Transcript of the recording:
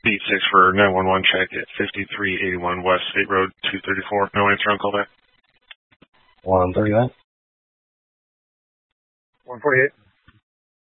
Beat 6 for 911 check at 5381 West State Road 234. No answer on callback. 131. 148.